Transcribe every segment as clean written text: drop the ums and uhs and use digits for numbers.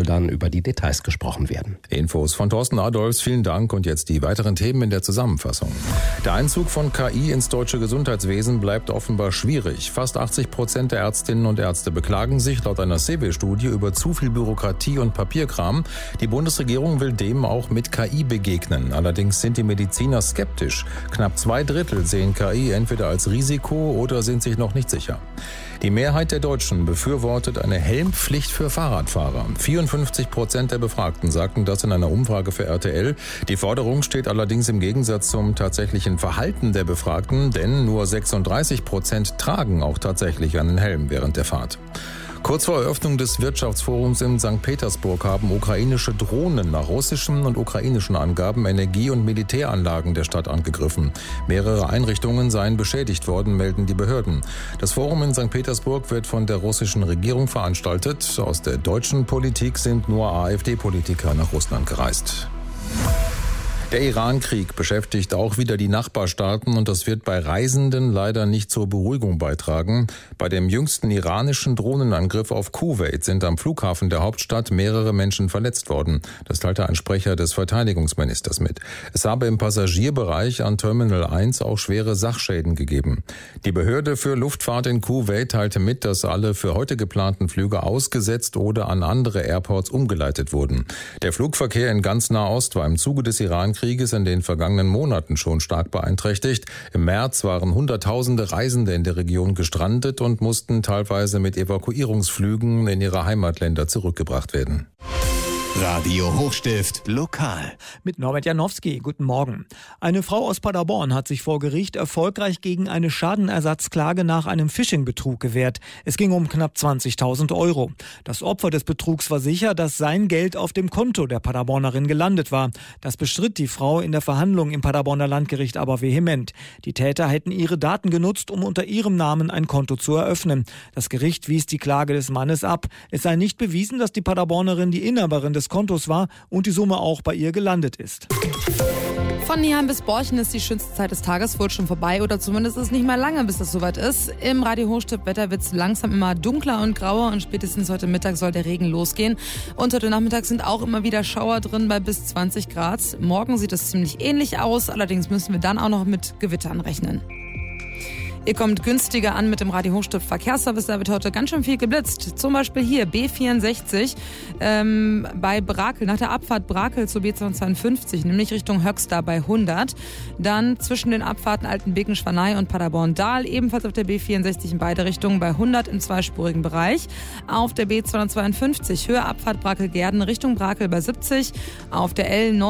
dann über die Details gesprochen werden. Infos von Thorsten Adolfs, vielen Dank. Und jetzt die weiteren Themen in der Zusammenfassung. Der Einzug von KI ins deutsche Gesundheitswesen bleibt offenbar schwierig. Fast 80% der Ärztinnen und Ärzte beklagen sich laut einer CeWe-Studie über zu viel Bürokratie und Papierkram. Die Bundesregierung will dem auch mit KI begegnen. Allerdings sind die Mediziner skeptisch. Knapp 2/3 sehen KI entweder als Risiko oder sind sich noch nicht sicher. Die Mehrheit der Deutschen befürwortet eine Helmpflicht für Fahrradfahrer. 54% der Befragten sagten das in einer Umfrage für RTL. Die Forderung steht allerdings im Gegensatz zum tatsächlichen Verhalten der Befragten, denn nur 36% tragen auch tatsächlich einen Helm während der Fahrt. Kurz vor Eröffnung des Wirtschaftsforums in St. Petersburg haben ukrainische Drohnen nach russischen und ukrainischen Angaben Energie- und Militäranlagen der Stadt angegriffen. Mehrere Einrichtungen seien beschädigt worden, melden die Behörden. Das Forum in St. Petersburg wird von der russischen Regierung veranstaltet. Aus der deutschen Politik sind nur AfD-Politiker nach Russland gereist. Der Iran-Krieg beschäftigt auch wieder die Nachbarstaaten und das wird bei Reisenden leider nicht zur Beruhigung beitragen. Bei dem jüngsten iranischen Drohnenangriff auf Kuwait sind am Flughafen der Hauptstadt mehrere Menschen verletzt worden. Das teilte ein Sprecher des Verteidigungsministers mit. Es habe im Passagierbereich an Terminal 1 auch schwere Sachschäden gegeben. Die Behörde für Luftfahrt in Kuwait teilte mit, dass alle für heute geplanten Flüge ausgesetzt oder an andere Airports umgeleitet wurden. Der Flugverkehr in ganz Nahost war im Zuge des Iran-Krieges in den vergangenen Monaten schon stark beeinträchtigt. Im März waren Hunderttausende Reisende in der Region gestrandet und mussten teilweise mit Evakuierungsflügen in ihre Heimatländer zurückgebracht werden. Radio Hochstift lokal. Mit Norbert Janowski. Guten Morgen. Eine Frau aus Paderborn hat sich vor Gericht erfolgreich gegen eine Schadenersatzklage nach einem Phishing-Betrug gewehrt. Es ging um knapp 20.000 Euro. Das Opfer des Betrugs war sicher, dass sein Geld auf dem Konto der Paderbornerin gelandet war. Das bestritt die Frau in der Verhandlung im Paderborner Landgericht aber vehement. Die Täter hätten ihre Daten genutzt, um unter ihrem Namen ein Konto zu eröffnen. Das Gericht wies die Klage des Mannes ab. Es sei nicht bewiesen, dass die Paderbornerin die Inhaberin des Kontos war und die Summe auch bei ihr gelandet ist. Von Nieheim bis Borchen ist die schönste Zeit des Tages wohl schon vorbei oder zumindest ist es nicht mehr lange, bis das soweit ist. Im Radio Hochstift-Wetter wird es langsam immer dunkler und grauer und spätestens heute Mittag soll der Regen losgehen. Und heute Nachmittag sind auch immer wieder Schauer drin bei bis 20 Grad. Morgen sieht es ziemlich ähnlich aus, allerdings müssen wir dann auch noch mit Gewittern rechnen. Ihr kommt günstiger an mit dem Radio Hochstift Verkehrsservice. Da wird heute ganz schön viel geblitzt. Zum Beispiel hier B64 bei Brakel, nach der Abfahrt Brakel zur B252, nämlich Richtung Höxter bei 100. Dann zwischen den Abfahrten Altenbeken-Schwanei und Paderborn-Dahl, ebenfalls auf der B64 in beide Richtungen bei 100 im zweispurigen Bereich. Auf der B252 Höhe Abfahrt Brakel-Gerden Richtung Brakel bei 70. Auf der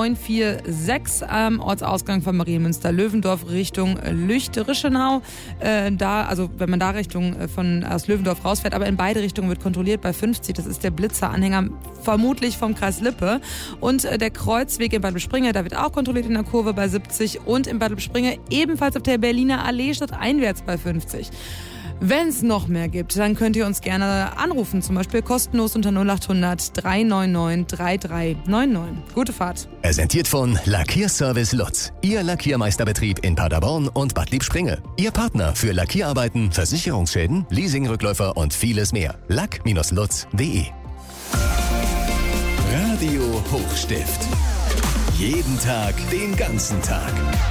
L946 am Ortsausgang von Marienmünster-Löwendorf Richtung Lüchte-Rischenau. Also wenn man da aus Löwendorf rausfährt, aber in beide Richtungen wird kontrolliert bei 50. Das ist der Blitzer-Anhänger vermutlich vom Kreis Lippe. Und der Kreuzweg in Bad Springe, da wird auch kontrolliert in der Kurve bei 70 und in Bad Springe ebenfalls auf der Berliner Allee stadteinwärts bei 50. Wenn es noch mehr gibt, dann könnt ihr uns gerne anrufen, zum Beispiel kostenlos unter 0800 399 3399. Gute Fahrt. Präsentiert von Lackierservice Lutz. Ihr Lackiermeisterbetrieb in Paderborn und Bad Liebspringe. Ihr Partner für Lackierarbeiten, Versicherungsschäden, Leasingrückläufer und vieles mehr. lack-lutz.de. Radio Hochstift. Jeden Tag, den ganzen Tag.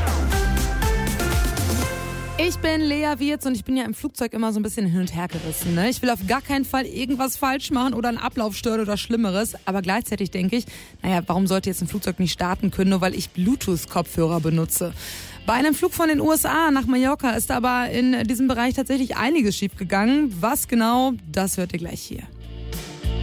Ich bin Lea Wirz und ich bin ja im Flugzeug immer so ein bisschen hin und her gerissen. Ne? Ich will auf gar keinen Fall irgendwas falsch machen oder einen Ablauf stören oder Schlimmeres. Aber gleichzeitig denke ich, warum sollte jetzt ein Flugzeug nicht starten können, nur weil ich Bluetooth-Kopfhörer benutze? Bei einem Flug von den USA nach Mallorca ist aber in diesem Bereich tatsächlich einiges schiefgegangen. Was genau, das hört ihr gleich hier.